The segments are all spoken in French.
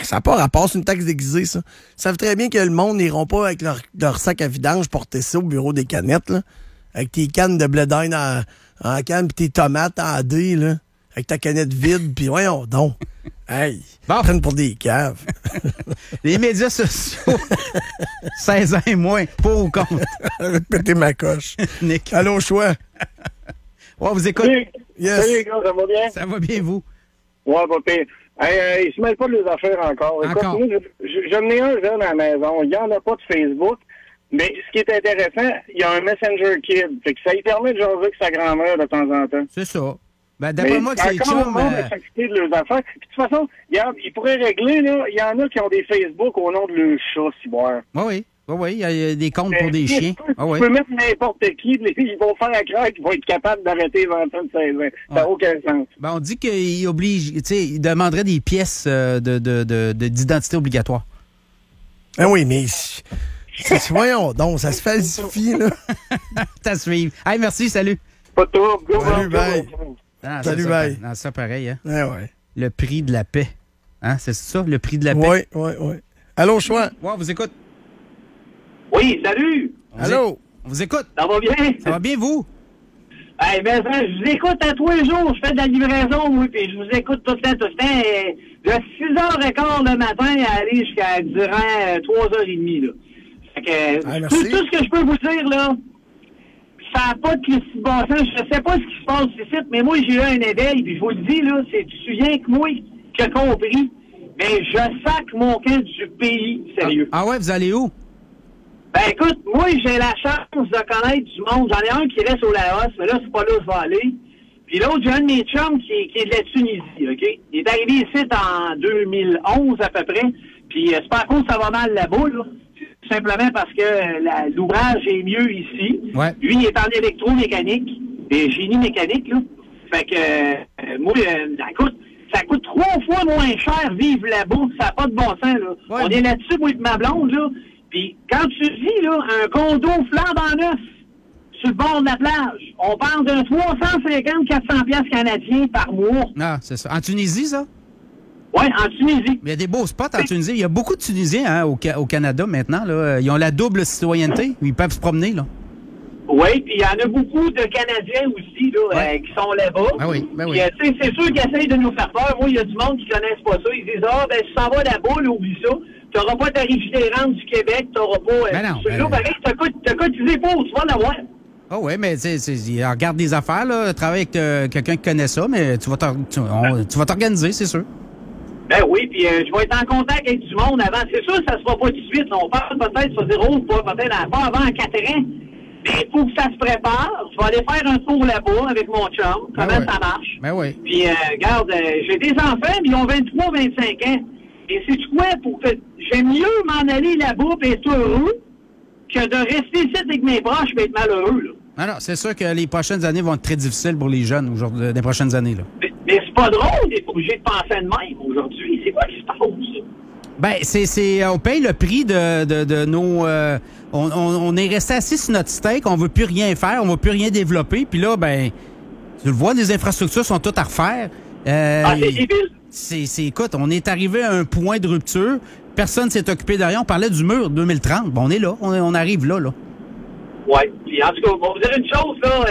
ça n'a pas rapport, c'est une taxe déguisée, ça. Ils savent très bien que le monde n'iront pas avec leur sac à vidange porter ça au bureau des canettes, là. Avec tes cannes de blé d'Inde en canne, puis tes tomates en dés, là. Avec ta canette vide, puis voyons donc. Hey, Bon. prennent pour des caves. Les médias sociaux, 16 ans et moins, pour ou contre? Je vais te péter ma coche. Nick. Allô, choix. Ouais, vous écoute. Salut, Yes. salut les gars, ça va bien? Ça va bien, vous? Ouais, pas pire. Ils se mêlent pas de les affaires encore. Écoute, Encore. moi, j'en ai un jeune à la maison. Il n'y en a pas de Facebook. Mais ce qui est intéressant, il y a un Messenger Kid. Fait que ça lui permet de jaser avec sa grand-mère de temps en temps. C'est ça. Ben, d'après moi, que c'est encore chum. le monde à s'occuper de leurs affaires. Puis, de toute façon, ils pourraient régler, là. Il y en a qui ont des Facebook au nom de leur chat, si bon. Oui. Il y a des comptes pour des chiens. Tu peux mettre n'importe qui, ils vont faire à croire qu'ils vont être capables d'arrêter les enfants de 16 ans. Ça n'a aucun sens. Ben, on dit qu'il oblige, tu sais, il demanderait des pièces d'identité obligatoire. Ben oui, mais voyons donc, ça se falsifie, là. T'as suivi. Hey, merci, salut. Pas de trouble. Go, Salut, go, bye. go, go. Ah, Salut, ça, bye. Non, ça pareil, hein. Ouais. Le prix de la paix. Hein, c'est ça, le prix de la paix? Oui. Allô, choix. Ouais, on vous écoute. Oui, salut! Allô. On vous écoute. Ça va bien? Ça va bien, vous? Hey, ben, je vous écoute à tous les jours. Je fais de la livraison, oui, puis je vous écoute tout le temps. De 6h15 le matin à aller jusqu'à durant 3h30, là. Fait que, merci. tout ce que je peux vous dire, là, ça n'a pas de Christy de bon sens. Je sais pas ce qui se passe ici, mais moi, j'ai eu un éveil, puis je vous le dis, là, c'est rien que moi qui ai compris. Mais je sacre mon camp du pays, sérieux. Ah ouais, vous allez où? Ben écoute, moi j'ai la chance de connaître du monde. J'en ai un qui reste au Laos, mais là c'est pas là où je vais aller. Puis l'autre, j'ai un de mes chums qui est de la Tunisie, OK? Il est arrivé ici en 2011 à peu près. Puis c'est pas à cause que ça va mal là-bas, là. Tout simplement parce que l'ouvrage est mieux ici. Ouais. Lui, il est en électromécanique, et génie mécanique, là. Fait que moi, écoute, ça coûte 3 fois moins cher vivre là-bas. Ça n'a pas de bon sens, là. Ouais. On est là-dessus, moi et ma blonde, là. Puis quand tu dis, là, un condo flambant neuf sur le bord de la plage, on parle de 350-400 piastres canadiens par mois. Ah, c'est ça. En Tunisie, ça? Oui, en Tunisie. Mais il y a des beaux spots en Tunisie. Il y a beaucoup de Tunisiens hein, au Canada maintenant. Là. Ils ont la double citoyenneté. Ils peuvent se promener, là. Oui, puis il y en a beaucoup de Canadiens aussi, là, Ouais. qui sont là-bas. Ah oui, ben oui. Puis, tu sais, c'est sûr qu'ils essayent de nous faire peur. Moi, il y a du monde qui connaissent pas ça. Ils disent, ben, tu s'en vas là-bas, là, oublie ça. Tu n'auras pas ta référence du Québec, tu n'auras pas... Ben non, celui-là, pareil, t'as cotisé pour, tu vas l'avoir. Ah oui, mais tu sais, il regarde des affaires, là, travaille avec quelqu'un qui connaît ça, mais tu vas t'organiser, c'est sûr. Ben oui, puis je vais être en contact avec du monde avant. C'est sûr, ça se fera pas tout de suite. Là. On parle peut-être sur 0, peut-être pas avant 4 ans. Mais il faut que ça se prépare. Je vais aller faire un tour là-bas avec mon chum. Comment Ben oui. ça marche. Ben oui. Puis, regarde, j'ai des enfants, puis ils ont 23, 25 ans. Et c'est quoi pour que... J'aime mieux m'en aller là-bas et être heureux que de rester ici avec mes proches et être malheureux, là. Non, c'est sûr que les prochaines années vont être très difficiles pour les jeunes aujourd'hui, les prochaines années, là. Mais c'est pas drôle d'être obligé de penser de même aujourd'hui. C'est quoi qui se passe, ça? Ben, on paye le prix de nos... on est resté assis sur notre steak, on veut plus rien faire, on veut plus rien développer, puis là, ben, tu le vois, les infrastructures sont toutes à refaire. C'est débile. Écoute, on est arrivé à un point de rupture, personne s'est occupé de rien, on parlait du mur 2030, bon, on est là, on arrive là. Oui. Puis en tout cas, on va vous dire une chose, là,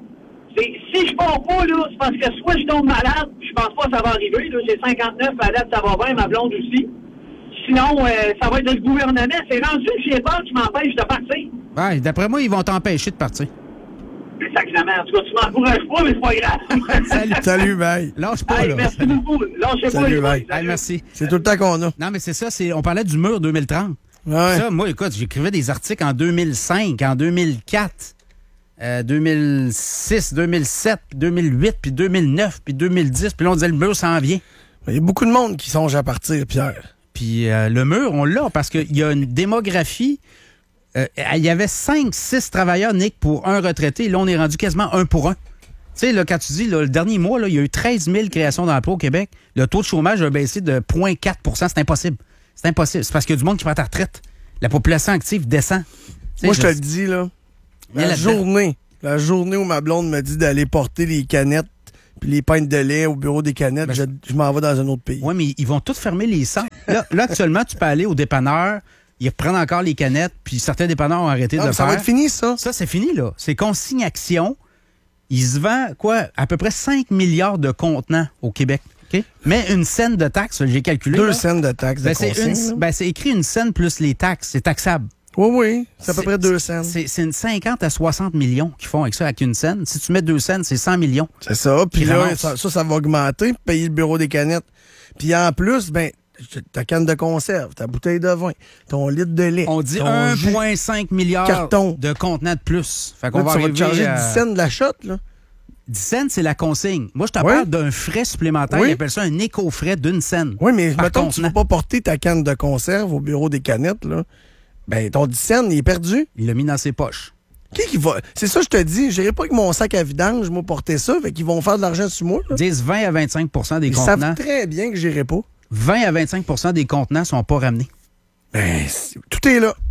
si je pars pas, là, c'est parce que soit je tombe malade, je pense pas que ça va arriver, là, j'ai 59, à date, ça va bien, ma blonde aussi. Sinon, ça va être le gouvernement. C'est rendu que j'ai peur qui m'empêche de partir. Ouais, d'après moi, ils vont t'empêcher de partir. Sacrément. En tout cas, tu m'encourages pas, mais c'est pas grave. Salut, bye. Lâche pas, Hey, là. merci beaucoup. Lâchez pas Salut, les bye. boys. Hey, merci. C'est tout le temps qu'on a. Non, mais c'est ça, on parlait du mur 2030. Ouais. Ça, moi, écoute, j'écrivais des articles en 2005, en 2004, 2006, 2007, puis 2008, puis 2009, puis 2010, puis là, on disait le mur s'en vient. Il y a beaucoup de monde qui songe à partir, Pierre. Puis le mur, on l'a parce qu'il y a une démographie. Il y avait 5-6 travailleurs, Nick, pour un retraité. Et là, on est rendu quasiment 1 pour 1. Tu sais, là, quand tu dis, là, le dernier mois, là, il y a eu 13 000 créations d'emplois au Québec. Le taux de chômage a baissé de 0,4 %. C'est impossible. C'est impossible. C'est parce qu'il y a du monde qui prend ta retraite. La population active descend. T'sais, Moi, je te le dis, là, Il y a la journée où ma blonde me dit d'aller porter les canettes puis les pintes de lait au bureau des canettes, Ben, je m'en vais dans un autre pays. Oui, mais ils vont tous fermer les centres. Là, actuellement, tu peux aller au dépanneur, ils reprennent encore les canettes, puis certains dépanneurs ont arrêté de le Ça faire. va être fini, ça. Ça, c'est fini, là. C'est consigne-action. Il se vend, à peu près 5 milliards de contenants au Québec. Okay? Mais une scène de taxes, j'ai calculé. 2 cents de taxes de consigne. C'est écrit une scène plus les taxes. C'est taxable. Oui. C'est à peu près 2 cents. C'est une 50 à 60 millions qu'ils font avec ça, avec une scène. Si tu mets 2 cents, c'est 100 millions. C'est ça. Puis là, ça va augmenter, payer le bureau des canettes. Puis en plus, ta canne de conserve, ta bouteille de vin, ton litre de lait. On dit 1,5 milliard de contenants de plus. Fait qu'on là, tu vas te charger 10 cents de la shot, là. 10 cents, c'est la consigne. Moi, je te parle d'un frais supplémentaire. Ils appellent ça un éco-frais d'une scène. Oui, mais mettons que tu ne vas pas porter ta canne de conserve au bureau des canettes, là. Ton 10 cents, il est perdu. Il l'a mis dans ses poches. Qui va... C'est ça, je te dis. Je n'irai pas avec mon sac à vidange, moi, porter ça. Fait qu'ils vont faire de l'argent sur moi. Là. Ils disent 20 à 25 des contenants. Ils savent très bien que je n'irai pas. 20 à 25 des contenants ne sont pas ramenés. Tout est là.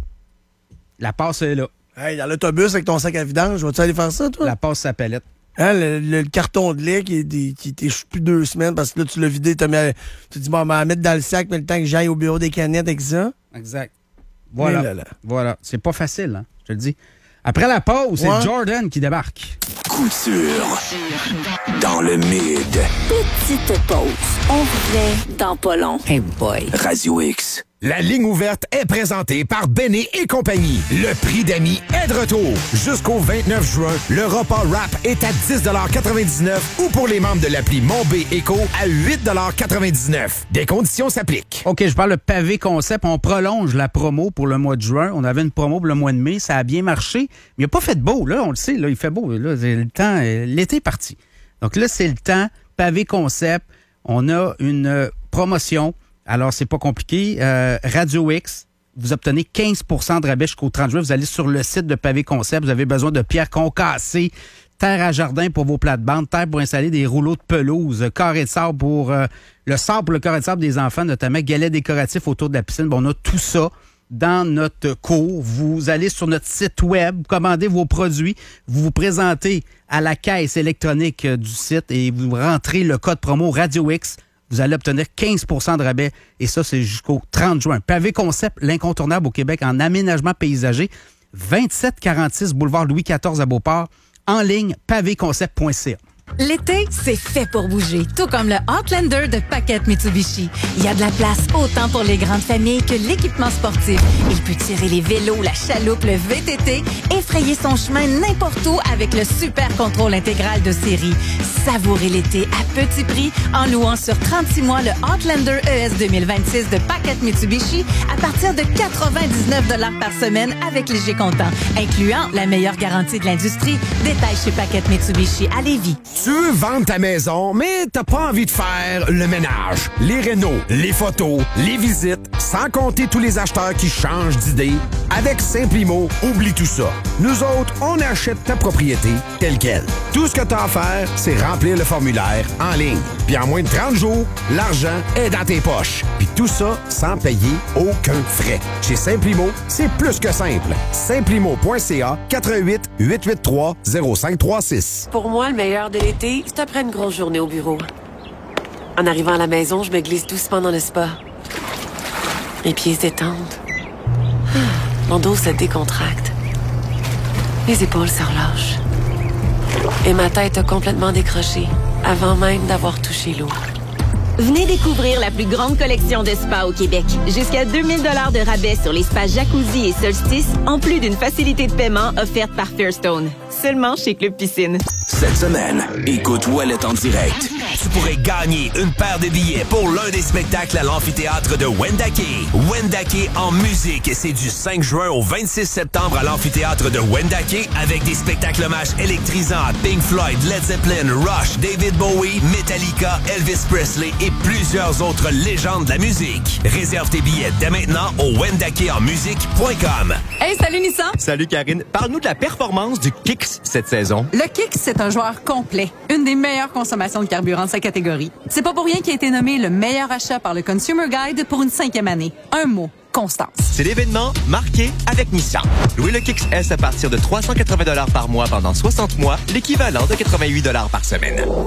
La passe est là. Hey, dans l'autobus avec ton sac à vidange, vas-tu aller faire ça, toi? La passe, sa palette. Hein, le carton de lait qui t'échoue plus 2 semaines parce que là, tu l'as vidé, tu dis, bon, on va mettre dans le sac, mais le temps que j'aille au bureau des canettes avec ça. Exact. Voilà. Voilà. C'est pas facile, hein, je te le dis. Après la pause, c'est Jordan qui débarque. Couture dans le mid. Petite pause. On revient dans pas long. Hey boy. Radio X. La ligne ouverte est présentée par Benné et compagnie. Le prix d'amis est de retour. Jusqu'au 29 juin, le repas wrap est à 10,99$ ou pour les membres de l'appli Mon B Éco à 8,99$. Des conditions s'appliquent. OK, je parle de pavé concept. On prolonge la promo pour le mois de juin. On avait une promo pour le mois de mai. Ça a bien marché. Mais il n'a pas fait beau. Là, on le sait. Là, il fait beau. Là, c'est le temps. L'été est parti. Donc là, c'est le temps. Pavé concept. On a une promotion. Alors, c'est pas compliqué. Radio X, vous obtenez 15 % de rabais jusqu'au 30 juin. Vous allez sur le site de Pavé Concept. Vous avez besoin de pierres concassées, terre à jardin pour vos plates-bandes, terre pour installer des rouleaux de pelouse, carré de sable pour le carré de sable des enfants, notamment galets décoratifs autour de la piscine. Bon, on a tout ça dans notre cours. Vous allez sur notre site web, vous commandez vos produits, vous vous présentez à la caisse électronique du site et vous rentrez le code promo Radio X. Vous allez obtenir 15 % de rabais et ça, c'est jusqu'au 30 juin. Pavé Concept, l'incontournable au Québec en aménagement paysager, 2746 boulevard Louis XIV à Beauport, en ligne, pavéconcept.ca. L'été, c'est fait pour bouger, tout comme le Outlander de Paquette Mitsubishi. Il y a de la place autant pour les grandes familles que l'équipement sportif. Il peut tirer les vélos, la chaloupe, le VTT, effrayer son chemin n'importe où avec le super contrôle intégral de série. Savourez l'été à petit prix en louant sur 36 mois le Outlander ES 2026 de Paquette Mitsubishi à partir de 99$ par semaine avec léger comptant, incluant la meilleure garantie de l'industrie. Détail chez Paquette Mitsubishi à Lévis. Tu veux vendre ta maison, mais t'as pas envie de faire le ménage, les rénos, les photos, les visites, sans compter tous les acheteurs qui changent d'idée. Avec Simplimo, oublie tout ça. Nous autres, on achète ta propriété telle quelle. Tout ce que t'as à faire, c'est remplir le formulaire en ligne. Puis en moins de 30 jours, l'argent est dans tes poches. Puis tout ça sans payer aucun frais. Chez Simplimo, c'est plus que simple. Simplimo.ca 88 883 0536. Pour moi, le meilleur de l'été, c'est après une grosse journée au bureau. En arrivant à la maison, je me glisse doucement dans le spa. Mes pieds se détendent. Mon dos se décontracte. Les épaules se relâchent. Et ma tête a complètement décroché avant même d'avoir touché l'eau. Venez découvrir la plus grande collection de spas au Québec. Jusqu'à 2000 $ de rabais sur les spas Jacuzzi et Solstice, en plus d'une facilité de paiement offerte par Fairstone. Seulement chez Club Piscine. Cette semaine, écoute Ouellet en direct. Tu pourrais gagner une paire de billets pour l'un des spectacles à l'amphithéâtre de Wendake. Wendake en musique, c'est du 5 juin au 26 septembre à l'amphithéâtre de Wendake avec des spectacles hommages électrisants à Pink Floyd, Led Zeppelin, Rush, David Bowie, Metallica, Elvis Presley et plusieurs autres légendes de la musique. Réserve tes billets dès maintenant au wendakeenmusique.com. Hey, salut Nissan! Salut Karine, parle-nous de la performance du Kicks cette saison. Le Kicks, c'est un joueur complet. Une des meilleures consommations de carburant de sa catégorie. C'est pas pour rien qu'il a été nommé le meilleur achat par le Consumer Guide pour une 5e année. Un mot, constance. C'est l'événement marqué avec Nissan. Louez le Kicks S à partir de 380 $ par mois pendant 60 mois, l'équivalent de 88 $ par semaine.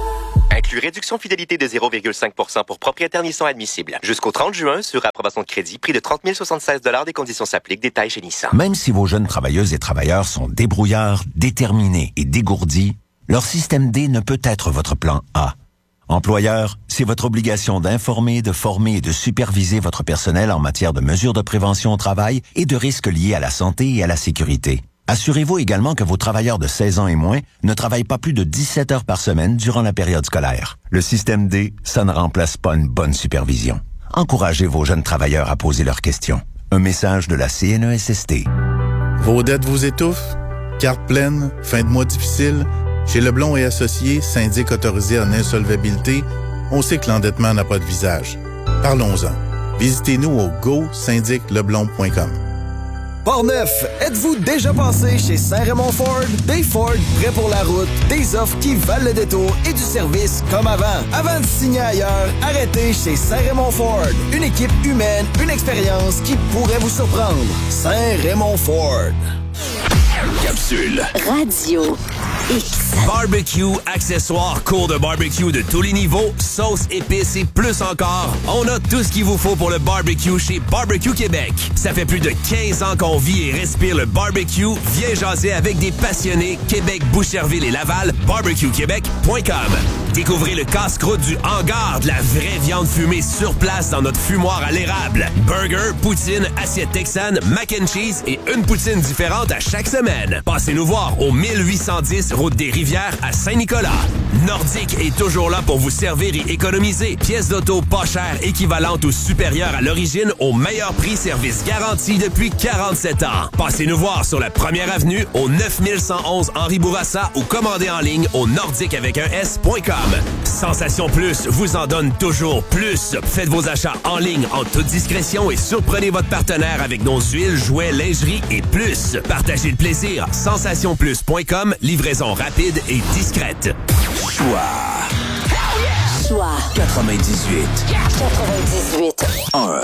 Inclut réduction fidélité de 0,5% pour propriétaires Nissan admissible. Jusqu'au 30 juin, sur approbation de crédit, prix de 30 076 $. Des conditions s'appliquent. Détails chez Nissan. Même si vos jeunes travailleuses et travailleurs sont débrouillards, déterminés et dégourdis, leur système D ne peut être votre plan A. Employeur, c'est votre obligation d'informer, de former et de superviser votre personnel en matière de mesures de prévention au travail et de risques liés à la santé et à la sécurité. Assurez-vous également que vos travailleurs de 16 ans et moins ne travaillent pas plus de 17 heures par semaine durant la période scolaire. Le système D, ça ne remplace pas une bonne supervision. Encouragez vos jeunes travailleurs à poser leurs questions. Un message de la CNESST. Vos dettes vous étouffent? Carte pleine? Fin de mois difficile? Chez Leblond et Associés, syndic autorisé en insolvabilité, on sait que l'endettement n'a pas de visage. Parlons-en. Visitez-nous au go-syndicleblond.com. Portneuf, êtes-vous déjà passé chez Saint-Raymond Ford? Des Ford prêts pour la route, des offres qui valent le détour et du service comme avant. Avant de signer ailleurs, arrêtez chez Saint-Raymond Ford. Une équipe humaine, une expérience qui pourrait vous surprendre. Saint-Raymond Ford. Capsule. Radio X. Barbecue, accessoires, cours de barbecue de tous les niveaux, sauce, épices et plus encore. On a tout ce qu'il vous faut pour le barbecue chez Barbecue Québec. Ça fait plus de 15 ans qu'on vit et respire le barbecue. Viens jaser avec des passionnés. Québec, Boucherville et Laval. BarbecueQuébec.com. Découvrez le casse-croûte du hangar, de la vraie viande fumée sur place dans notre fumoir à l'érable. Burger, poutine, assiette texane, mac and cheese et une poutine différente à chaque semaine. Passez nous voir au 1810 route des Rivières à Saint-Nicolas. Nordique est toujours là pour vous servir et économiser. Pièces d'auto pas chères, équivalentes ou supérieures à l'origine au meilleur prix, service garanti depuis 47 ans. Passez nous voir sur la première avenue au 9111 Henri Bourassa ou commandez en ligne au nordiqueavecun.s.com. Sensation Plus vous en donne toujours plus. Faites vos achats en ligne en toute discrétion et surprenez votre partenaire avec nos huiles, jouets, lingerie et plus. Partagez le plaisir. Sensationplus.com, livraison rapide et discrète. Choix 98. 1.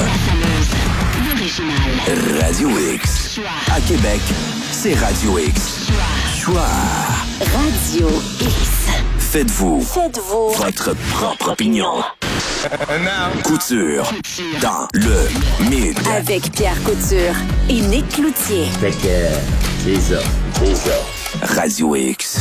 Radio X. À Québec, c'est Radio X. Choix. Radio X. Faites-vous votre propre opinion. Couture dans le mid. Avec Pierre Couture et Nick Cloutier. Fait que c'est ça. Radio X.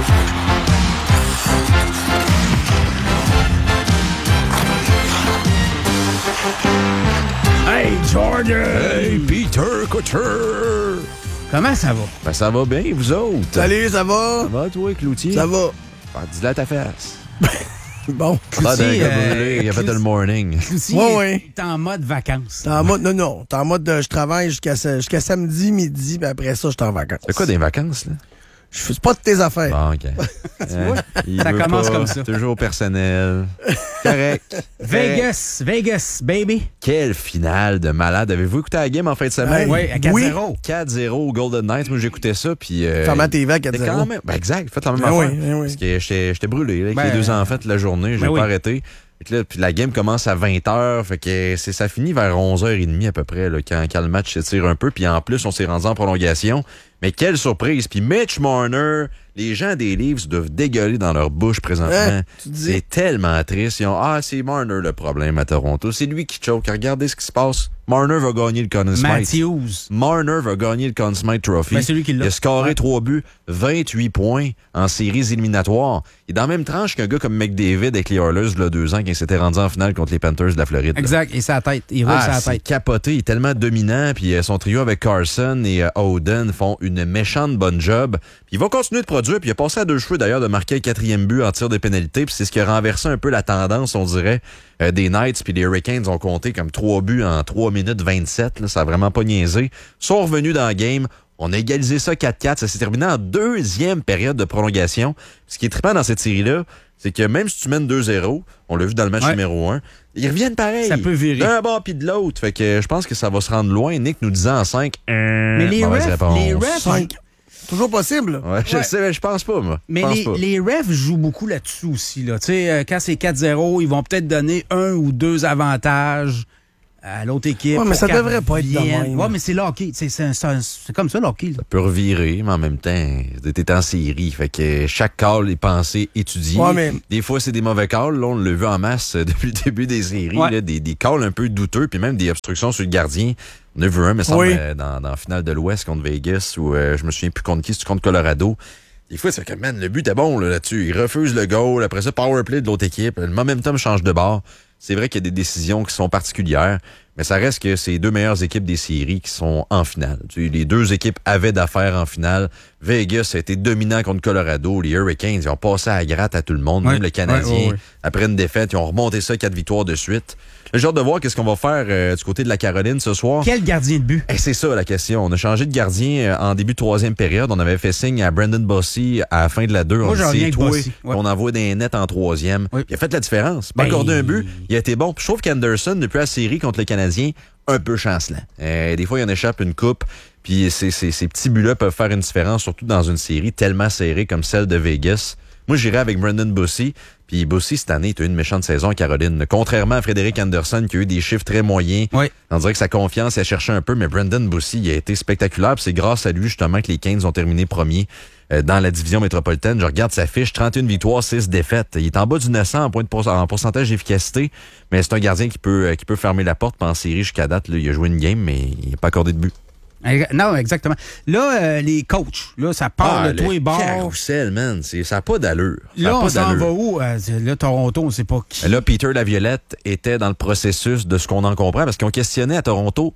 Hey, Jordan! Hey, Peter Couture! Comment ça va? Ben, ça va bien, vous autres? Salut, ça va? Ça va, toi, Cloutier? Ça va. Ah, dis-le à ta face. Bon. Cloutier, il a fait le morning. Cloutier, t'es en mode vacances. T'es en mode, non. T'es en mode, je travaille jusqu'à samedi, midi, puis après ça, je suis en vacances. C'est quoi des vacances, là? Je fais pas de tes affaires. Bon, OK. Tu vois? Ça commence comme ça. Toujours personnel. Correct. Vegas, baby. Quelle finale de malade. Avez-vous écouté la game en fin de semaine? Oui, à 4-0. Oui. 4-0 au Golden Knights. Moi, j'écoutais ça. Puis. Fermant TV à 4-0. Quand même, ben exact. Faites la même affaire. Oui. Parce que j'étais brûlé là, avec les deux enfants toute la journée. J'ai pas arrêté. Puis la game commence à 20h, fait que ça finit vers 11h30 à peu près, là, quand le match s'étire un peu. Puis en plus, on s'est rendu en prolongation. Mais quelle surprise! Puis Mitch Marner, les gens des Leafs doivent dégueuler dans leur bouche présentement. C'est tellement triste. Ils ont c'est Marner le problème à Toronto. C'est lui qui choke. Regardez ce qui se passe. Marner va gagner le Conn Smythe. Matthews. Marner va gagner le Conn Smythe Trophy. Ben, c'est lui qui l'a. Il a scoré 3 buts, 28 points en séries éliminatoires. Il est dans la même tranche qu'un gars comme McDavid avec les Oilers il y a 2 ans quand il s'était rendu en finale contre les Panthers de la Floride. Exact. Et sa tête. Il roule sa tête. C'est capoté. Il est tellement dominant. Puis son trio avec Carson et Oden font une méchante bonne job. Puis il va continuer de produire. Puis il a passé à 2 cheveux d'ailleurs de marquer le 4e but en tir de pénalité. Puis c'est ce qui a renversé un peu la tendance, on dirait, des Knights. Puis les Hurricanes ont compté comme 3 buts en 3 minutes 27. Là, ça a vraiment pas niaisé. Ils sont revenus dans le game. On a égalisé ça 4-4. Ça s'est terminé en 2e période de prolongation. Ce qui est trippant dans cette série-là, c'est que même si tu mènes 2-0, on l'a vu dans le match numéro 1, ils reviennent pareil. Ça peut virer. D'un bord puis de l'autre. Fait que je pense que ça va se rendre loin. Nick nous disant en 5. Mais les refs 5. Toujours possible. Ouais, je sais, mais je pense pas, moi. Mais les refs jouent beaucoup là-dessus aussi. Là. Quand c'est 4-0, ils vont peut-être donner 1 ou 2 avantages à l'autre équipe. Ouais, mais ça devrait pas être de même. Ouais, mais c'est le hockey. C'est comme ça, le hockey. Ça peut revirer, mais en même temps, t'es en série. Fait que chaque call est pensé, étudié. Ouais, mais... Des fois, c'est des mauvais calls. Là, on l'a vu en masse depuis le début des séries. Ouais. Là, des calls un peu douteux, puis même des obstructions sur le gardien. On a vu un, mais ça Oui. dans la finale de l'Ouest contre Vegas, où je me souviens plus contre qui, c'est contre Colorado. Des fois, c'est que, man, le but est bon là-dessus. Il refuse le goal. Après ça, power play de l'autre équipe. Le momentum change de bord. C'est vrai qu'il y a des décisions qui sont particulières, mais ça reste que c'est les deux meilleures équipes des séries qui sont en finale. Les deux équipes avaient d'affaires en finale. Vegas a été dominant contre Colorado. Les Hurricanes, ils ont passé à la gratte à tout le monde. Même le Canadien, après une défaite, ils ont remonté ça 4 victoires de suite. J'ai hâte de voir qu'est-ce qu'on va faire du côté de la Caroline ce soir. Quel gardien de but? C'est ça la question. On a changé de gardien en début de troisième période. On avait fait signe à Brendan Bossy à la fin de la 2. Moi, j'en viens avec Bossy. Ouais. On envoie des nets en troisième. Oui. Il a fait la différence. Pas accordé un but. Il a été bon. Puis je trouve qu'Anderson, depuis la série contre le Canadien, un peu chancelant. Des fois, il en échappe une coupe. Puis ces petits buts-là peuvent faire une différence, surtout dans une série tellement serrée comme celle de Vegas. Moi, j'irais avec Brendan Bossy. Puis Bossy, cette année, il a eu une méchante saison à Caroline. Contrairement à Frédéric Anderson, qui a eu des chiffres très moyens. Oui. On dirait que sa confiance, elle cherchait un peu, mais Brendan Bossy, il a été spectaculaire. Puis c'est grâce à lui, justement, que les Canes ont terminé premiers dans la division métropolitaine. Je regarde sa fiche, 31 victoires, 6 défaites. Il est en bas du 900 en pourcentage d'efficacité, mais c'est un gardien qui peut fermer la porte. Puis en série, jusqu'à date, là, il a joué une game, mais il n'a pas accordé de but. Non, exactement. Là, les coachs, là, ça part de tous les bords. Carousel, man. Ça n'a pas d'allure. Là, on s'en va où? Là, Toronto, on ne sait pas qui. Là, Peter Laviolette était dans le processus de ce qu'on en comprend, parce qu'ils ont questionné à Toronto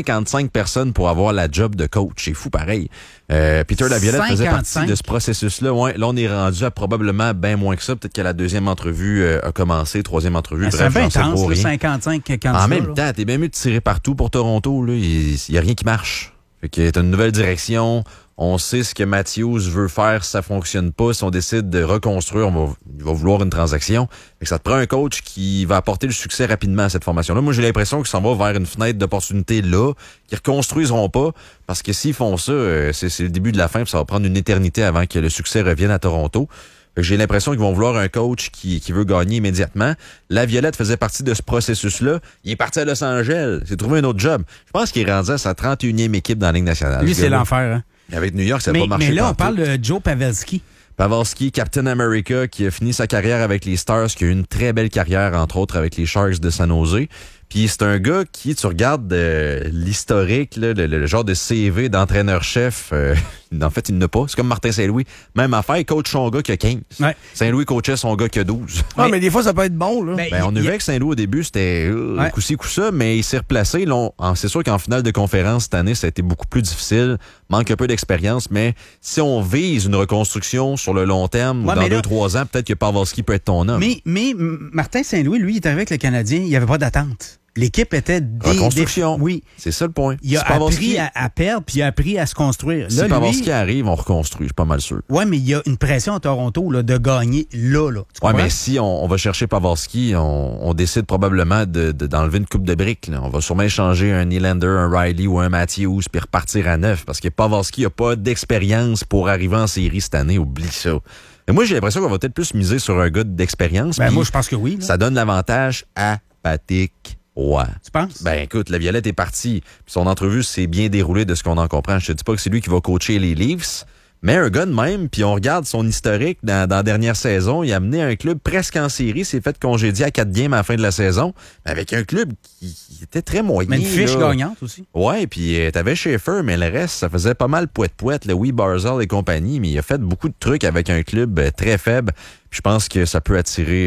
55 personnes pour avoir la job de coach. C'est fou, pareil. Peter Laviolette faisait partie de ce processus-là. Ouais, là, on est rendu à probablement bien moins que ça. Peut-être que la deuxième entrevue a commencé, troisième entrevue. C'est bref, bien intense, 55 candidats. En même temps, t'es bien mieux de tirer partout pour Toronto. Il n'y a rien qui marche. Fait que t'as une nouvelle direction. On sait ce que Matthews veut faire si ça fonctionne pas. Si on décide de reconstruire, il va vouloir une transaction. Fait que ça te prend un coach qui va apporter le succès rapidement à cette formation-là. Moi, j'ai l'impression qu'ils s'en vont vers une fenêtre d'opportunité là, qu'ils reconstruiseront pas. Parce que s'ils font ça, c'est le début de la fin, puis ça va prendre une éternité avant que le succès revienne à Toronto. J'ai l'impression qu'ils vont vouloir un coach qui veut gagner immédiatement. Laviolette faisait partie de ce processus-là. Il est parti à Los Angeles. Il s'est trouvé un autre job. Je pense qu'il est rendu à sa 31e équipe dans la Ligue nationale. Lui, c'est l'enfer. Hein? Avec New York, ça n'a pas marché. Mais là, on parle de Joe Pavelski. Pavelski, Captain America, qui a fini sa carrière avec les Stars, qui a eu une très belle carrière, entre autres, avec les Sharks de San Jose. Puis c'est un gars qui, tu regardes l'historique, là, le genre de CV d'entraîneur-chef, en fait, il n'a pas. C'est comme Martin Saint-Louis. Même affaire, il coach son gars qui a 15. Ouais. Saint-Louis coachait son gars qui a 12. Mais des fois, ça peut être bon. Là. On a vu avec Saint-Louis au début, c'était coup-ci, coup-ça, mais il s'est replacé. Là, c'est sûr qu'en finale de conférence cette année, ça a été beaucoup plus difficile. Manque un peu d'expérience, mais si on vise une reconstruction sur le long terme, ou dans 2-3 ans, peut-être que Pavelski peut être ton homme. Mais Martin Saint-Louis, lui, il est arrivé avec le Canadien, il n'y avait pas d'attente. L'équipe était reconstruction. Oui. C'est ça le point. Il a appris à perdre, puis il a appris à se construire. Si Pavelski arrive, on reconstruit, je suis pas mal sûr. Oui, mais il y a une pression à Toronto là, de gagner là. Oui, mais si on va chercher Pavelski, on décide probablement d'enlever une coupe de briques. Là. On va sûrement échanger un Nylander, un Riley ou un Matthews, puis repartir à neuf, parce que Pavelski n'a pas d'expérience pour arriver en série cette année. Oublie ça. Mais moi, j'ai l'impression qu'on va peut-être plus miser sur un gars d'expérience. Moi, je pense que oui. Là. Ça donne l'avantage à Patrick. Ouais. Tu penses? Ben écoute, Laviolette est parti. Son entrevue s'est bien déroulée de ce qu'on en comprend. Je te dis pas que c'est lui qui va coacher les Leafs, mais un gars de même, puis on regarde son historique dans la dernière saison, il a amené un club presque en série, s'est fait congédier à 4 games à la fin de la saison, avec un club qui était très moyen. Mais une fiche gagnante aussi. Ouais, puis t'avais Schaefer, mais le reste, ça faisait pas mal poète-poète, le Wee Barzal et compagnie, mais il a fait beaucoup de trucs avec un club très faible. Puis je pense que ça peut attirer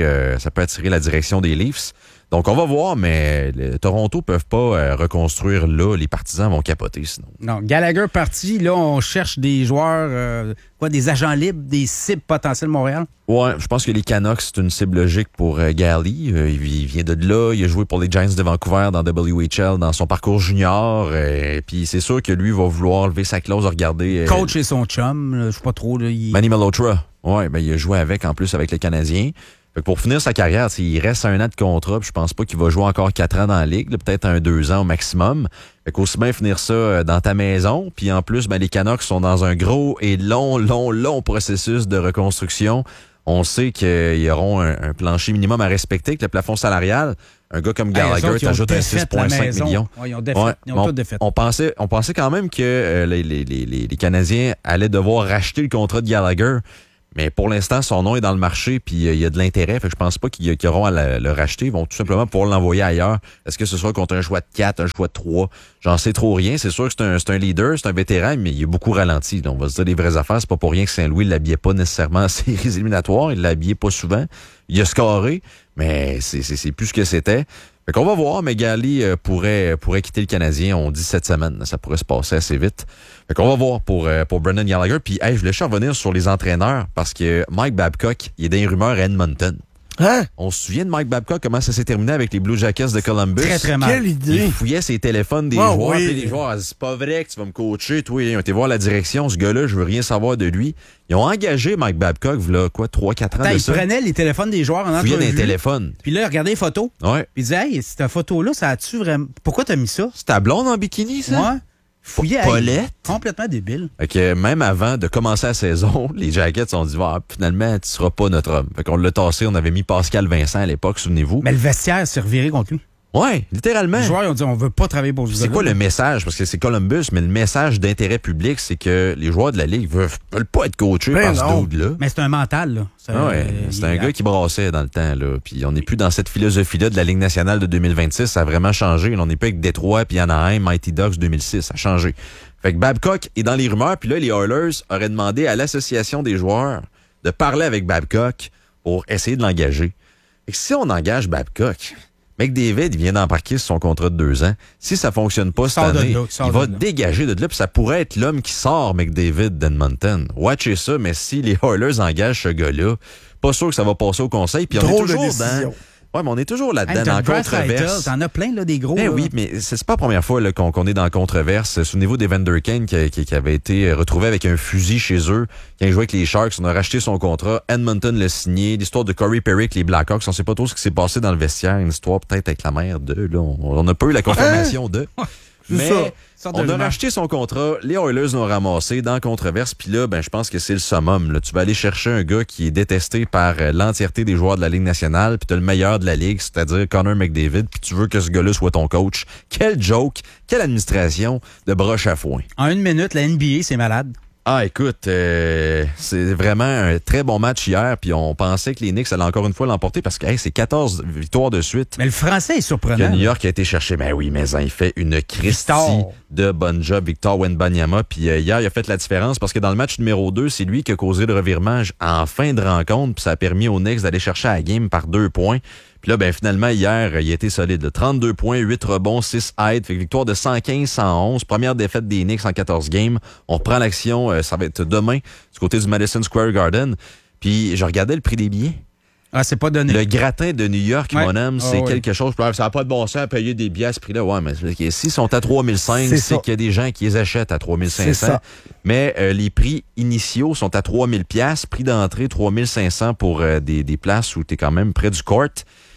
la direction des Leafs. Donc, on va voir, mais Toronto peuvent pas reconstruire là. Les partisans vont capoter sinon. Non, Gallagher parti. Là, on cherche des joueurs, des agents libres, des cibles potentielles Montréal. Ouais, je pense que les Canucks, c'est une cible logique pour Gally. Il vient de là. Il a joué pour les Giants de Vancouver dans WHL dans son parcours junior. Puis c'est sûr que lui va vouloir lever sa clause, regarder. Coach et son chum, là, je sais pas trop. Là, Manny Malhotra. Ouais, ben il a joué en plus avec les Canadiens. Fait que pour finir sa carrière, il reste 1 an de contrat, puis je pense pas qu'il va jouer encore 4 ans dans la ligue, peut-être 2 ans au maximum. Fait qu'aussi bien finir ça dans ta maison, puis en plus, les Canucks sont dans un gros et long processus de reconstruction. On sait qu'ils auront un plancher minimum à respecter avec le plafond salarial. Un gars comme Gallagher t'ajoute un 6,5 millions. Ouais, ils ont tout défait. On pensait quand même que les Canadiens allaient devoir racheter le contrat de Gallagher. Mais pour l'instant, son nom est dans le marché puis il y a de l'intérêt. Fait que je pense pas qu'ils auront à le racheter. Ils vont tout simplement pouvoir l'envoyer ailleurs. Est-ce que ce sera contre un choix de 4, un choix de 3? J'en sais trop rien. C'est sûr que c'est un leader, c'est un vétéran, mais il est beaucoup ralenti. Donc, on va se dire les vraies affaires. C'est pas pour rien que Saint-Louis ne l'habillait pas nécessairement en séries éliminatoires. Il l'habillait pas souvent. Il a scoré, mais c'est plus ce que c'était. Fait qu'on va voir, mais Galley pourrait quitter le Canadien, on dit cette semaine. Ça pourrait se passer assez vite. Fait qu'on va voir pour Brendan Gallagher. Puis, je voulais juste revenir sur les entraîneurs parce que Mike Babcock, il est dans les rumeurs à Edmonton. Hein? On se souvient de Mike Babcock, comment ça s'est terminé avec les Blue Jackets de Columbus. Très, très mal. Quelle idée! Il fouillait ses téléphones des joueurs. Oui. Puis les joueurs, c'est pas vrai que tu vas me coacher. Toi, ils ont été voir la direction. Ce gars-là, je veux rien savoir de lui. Ils ont engagé Mike Babcock, là, 3-4 ans de il ça. prenait les téléphones des joueurs en Fouillait entrevue. dans les téléphones. Puis là, il regardait les photos. Ouais. Puis il disait, hey, cette photo-là, ça a-tu vraiment. Pourquoi t'as mis ça? C'est ta blonde en bikini, ça? Ouais. Fouillait. Paulette? Complètement débile. Fait que même avant de commencer la saison, les Jackets ont dit finalement, tu seras pas notre homme. Fait qu'on l'a tassé, on avait mis Pascal Vincent à l'époque, souvenez-vous. Mais le vestiaire s'est reviré contre lui. Ouais, littéralement. Les joueurs ont dit on veut pas travailler pour ce C'est quoi le message? Parce que c'est Columbus, mais le message d'intérêt public, c'est que les joueurs de la Ligue veulent pas être coachés par ce dude-là. Mais c'est un mental, là. C'est un gars qui brassait dans le temps, là. Puis on n'est plus dans cette philosophie-là de la Ligue nationale de 2026. Ça a vraiment changé. On n'est pas avec Détroit puis Anaheim, Mighty Ducks 2006. Ça a changé. Fait que Babcock est dans les rumeurs. Puis là, les Oilers auraient demandé à l'association des joueurs de parler avec Babcock pour essayer de l'engager. Fait que si on engage Babcock, McDavid, il vient d'embarquer sur son contrat de 2 ans. Si ça fonctionne pas cette année, il va dégager de là. Puis ça pourrait être l'homme qui sort McDavid d'Edmonton. Watchez ça, mais si les Oilers engagent ce gars-là, pas sûr que ça va passer au conseil. Puis on est toujours dans... Ouais, mais on est toujours là-dedans, dans la controverse. T'en as plein, là, des gros. Ben oui, mais c'est pas la première fois là, qu'on est dans la controverse. Souvenez-vous d'Evander Kane qui avait été retrouvé avec un fusil chez eux. Quand il jouait avec les Sharks, on a racheté son contrat. Edmonton l'a signé. L'histoire de Corey Perry avec les Blackhawks, on sait pas trop ce qui s'est passé dans le vestiaire. Une histoire peut-être avec la mère de... Là, on n'a pas eu la confirmation de... Mais on a racheté son contrat, les Oilers l'ont ramassé dans la controverse, puis là, je pense que c'est le summum. Là. Tu vas aller chercher un gars qui est détesté par l'entièreté des joueurs de la Ligue nationale, puis tu as le meilleur de la Ligue, c'est-à-dire Connor McDavid, puis tu veux que ce gars-là soit ton coach. Quel joke, quelle administration de broche à foin. En 1 minute, la NBA, c'est malade. Ah, écoute, c'est vraiment un très bon match hier, puis on pensait que les Knicks allaient encore une fois l'emporter parce que c'est 14 victoires de suite. Mais le français est surprenant. Que New York a été cherché. Ben oui, mais il fait une Christie de bon job, Victor Wembanyama. Puis hier, il a fait la différence parce que dans le match numéro 2, c'est lui qui a causé le revirement en fin de rencontre, puis ça a permis aux Knicks d'aller chercher à la game par 2 points. Puis là, finalement, hier, il a été solide. 32 points, 8 rebonds, 6 aides. Fait que victoire de 115-111. Première défaite des Knicks en 14 games. On reprend l'action, ça va être demain, du côté du Madison Square Garden. Puis je regardais le prix des billets. Ah, c'est pas donné. Le gratin de New York, mon homme, c'est quelque chose. Ça n'a pas de bon sens à payer des billets à ce prix-là. Ouais, mais s'ils sont à 3005, c'est qu'il y a des gens qui les achètent à 3500. Mais les prix initiaux sont à 3000 $. Prix d'entrée, 3500 pour des places où tu es quand même près du court.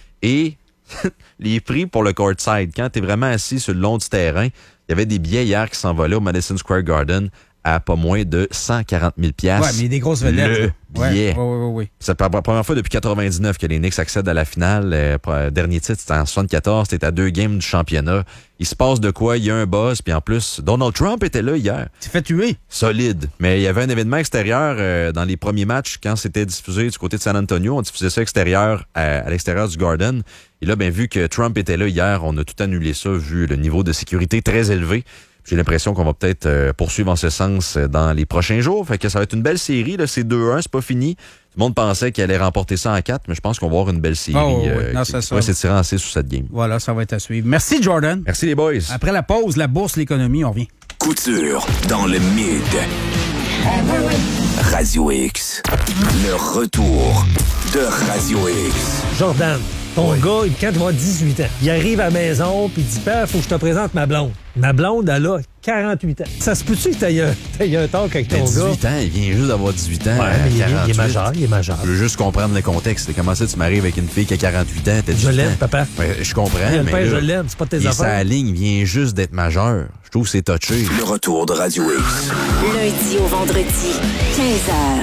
Et les prix pour le courtside, quand tu es vraiment assis sur le long du terrain, il y avait des billets hier qui s'envolaient au Madison Square Garden à pas moins de 140 000 $. Ouais, mais des grosses vedettes. Le billet. Oui. C'est la première fois depuis 99 que les Knicks accèdent à la finale. Dernier titre, c'était en 74. C'était à 2 games du championnat. Il se passe de quoi? Il y a un buzz. Puis en plus, Donald Trump était là hier. Tu fait tuer. Solide. Mais il y avait un événement extérieur dans les premiers matchs. Quand c'était diffusé du côté de San Antonio, on diffusait ça extérieur à l'extérieur du Garden. Et là, vu que Trump était là hier, on a tout annulé ça vu le niveau de sécurité très élevé. J'ai l'impression qu'on va peut-être poursuivre en ce sens dans les prochains jours. Fait que ça va être une belle série. Là. C'est 2-1, c'est pas fini. Tout le monde pensait qu'elle allait remporter ça en 4, mais je pense qu'on va avoir une belle série qui va s'étirer en 6 ou 7 games. Voilà, ça va être à suivre. Merci, Jordan. Merci, les boys. Après la pause, la bourse, l'économie, on revient. Couture dans le mid. Radio X. Le retour de Radio X. Jordan, ton gars, quand il va avoir 18 ans, il arrive à la maison puis il dit « Père, faut que je te présente ma blonde. » Ma blonde, elle a 48 ans. Ça se peut-tu que t'aies un talk avec ton 18 gars? 18 ans, il vient juste d'avoir 18 ans. Ouais, mais il est majeur. Je veux juste comprendre le contexte. Comment ça, tu m'arrives avec une fille qui a 48 ans, t'as 18 Je l'aime, ans? papa. Ouais, je comprends, Le père, je l'aime, c'est pas tes affaires. Sa ligne vient juste d'être majeur. Je trouve que c'est touché. Le retour de Radio X. Lundi au vendredi, 15h.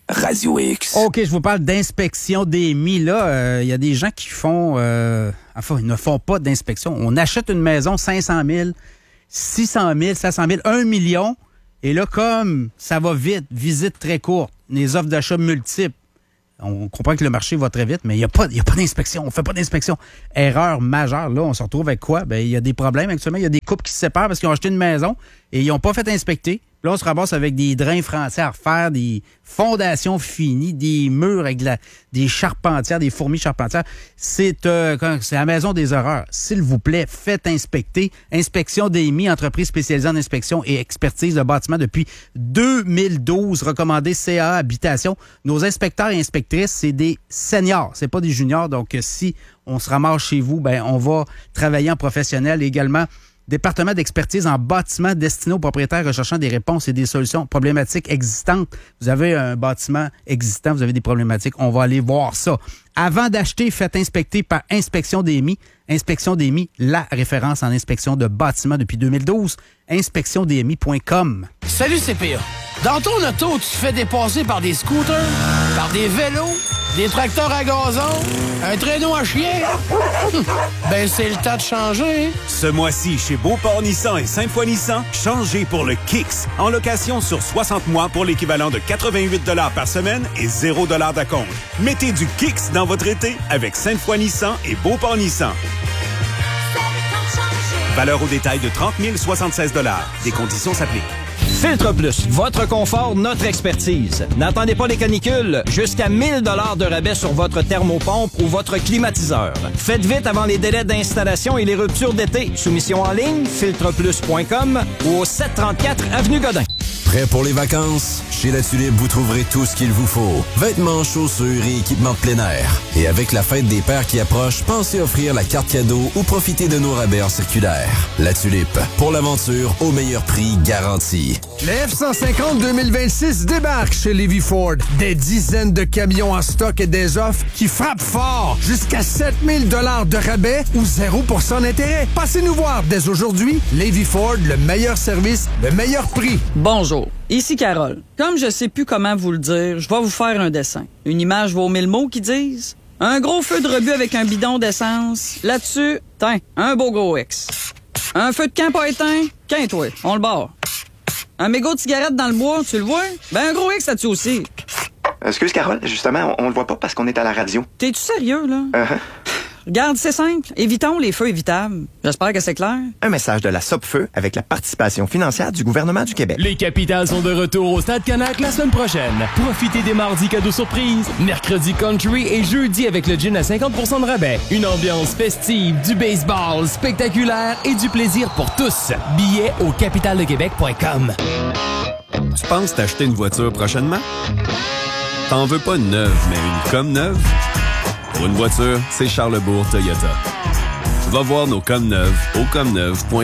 Radio X. OK, je vous parle d'inspection DMI. Là, il y a des gens qui font... ils ne font pas d'inspection. On achète une maison, 500 000, 600 000, 700 000, 1 million. Et là, comme ça va vite, visite très courte, les offres d'achat multiples, on comprend que le marché va très vite, mais il n'y a pas d'inspection. On ne fait pas d'inspection. Erreur majeure. Là, on se retrouve avec quoi? Ben, il y a des problèmes actuellement. Il y a des couples qui se séparent parce qu'ils ont acheté une maison et ils n'ont pas fait inspecter. Là, on se ramasse avec des drains français à refaire, des fondations finies, des murs avec des charpentières, des fourmis charpentières. C'est la maison des horreurs. S'il vous plaît, faites inspecter. Inspection DMI, entreprise spécialisée en inspection et expertise de bâtiment depuis 2012, recommandé CA Habitation. Nos inspecteurs et inspectrices, c'est des seniors, c'est pas des juniors. Donc, si on se ramasse chez vous, ben on va travailler en professionnel également. Département d'expertise en bâtiment destiné aux propriétaires recherchant des réponses et des solutions problématiques existantes. Vous avez un bâtiment existant, vous avez des problématiques, on va aller voir ça. Avant d'acheter, faites inspecter par Inspection DMI. Inspection DMI, la référence en inspection de bâtiment depuis 2012. InspectionDMI.com. Salut CPA. Dans ton auto, tu te fais dépasser par des scooters, par des vélos, des tracteurs à gazon, un traîneau à chien. Ben, c'est le temps de changer. Ce mois-ci, chez Beauport Nissan et Sainte-Foy Nissan, changez pour le Kicks. En location sur 60 mois pour l'équivalent de 88 $ par semaine et 0 $ d'acompte. Mettez du Kicks dans votre été avec Sainte-Foy Nissan et Beauport Nissan. Valeur au détail de 30 076 $. Des conditions s'appliquent. Filtre Plus, votre confort, notre expertise. N'attendez pas les canicules. Jusqu'à 1 000 $ de rabais sur votre thermopompe ou votre climatiseur. Faites vite avant les délais d'installation et les ruptures d'été. Soumission en ligne, filtreplus.com ou au 734 Avenue Godin. Prêt pour les vacances? Chez La Tulipe, vous trouverez tout ce qu'il vous faut. Vêtements, chaussures et équipements de plein air. Et avec la fête des pères qui approche, pensez offrir la carte cadeau ou profiter de nos rabais en circulaire. La Tulipe, pour l'aventure au meilleur prix garanti. Le F-150 2026 débarque chez Levy Ford. Des dizaines de camions en stock et des offres qui frappent fort. Jusqu'à 7 000 $ de rabais ou 0% d'intérêt. Passez nous voir dès aujourd'hui. Levy Ford, le meilleur service, le meilleur prix. Bonjour, ici Carole. Comme je sais plus comment vous le dire, je vais vous faire un dessin. Une image vaut 1000 mots qui disent un gros feu de rebut avec un bidon d'essence. Là-dessus, un beau gros X. Un feu de camp pas éteint, toi, on le barre. Un mégot de cigarette dans le bois, tu le vois? Ben un gros X là-dessus aussi. Excuse Carole, justement, on le voit pas parce qu'on est à la radio. T'es-tu sérieux, là? Regarde, c'est simple. Évitons les feux évitables. J'espère que c'est clair. Un message de la Sopfeu avec la participation financière du gouvernement du Québec. Les Capitals sont de retour au Stade Canac la semaine prochaine. Profitez des mardis cadeaux surprises, mercredi country et jeudi avec le gin à 50% de rabais. Une ambiance festive, du baseball spectaculaire et du plaisir pour tous. Billets au capitaldequebec.com. Tu penses t'acheter une voiture prochainement? T'en veux pas une neuve, mais une comme neuve? Pour une voiture, c'est Charlebourg Toyota. Va voir nos comme neuves au comneuve.com.